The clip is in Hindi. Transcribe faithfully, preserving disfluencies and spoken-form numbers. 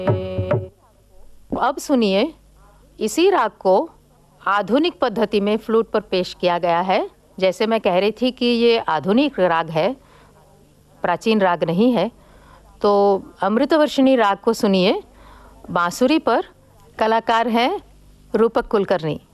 अब सुनिए, इसी राग को आधुनिक पद्धति में फ्लूट पर पेश किया गया है। जैसे मैं कह रही थी कि ये आधुनिक राग है, प्राचीन राग नहीं है। तो अमृतवर्षिणी राग को सुनिए। बांसुरी पर कलाकार हैं रूपक कुलकर्णी।